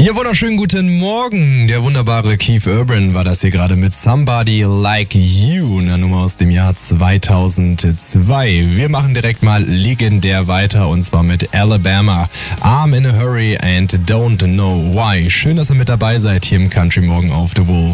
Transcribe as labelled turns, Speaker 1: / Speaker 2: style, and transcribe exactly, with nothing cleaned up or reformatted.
Speaker 1: Ja, wunderschönen guten Morgen. Der wunderbare Keith Urban war das hier gerade mit Somebody Like You, eine Nummer aus dem Jahr zweitausendzwei. Wir machen direkt mal legendär weiter und zwar mit Alabama. I'm in a hurry and don't know why. Schön, dass ihr mit dabei seid hier im Country Morgen auf The Wolf.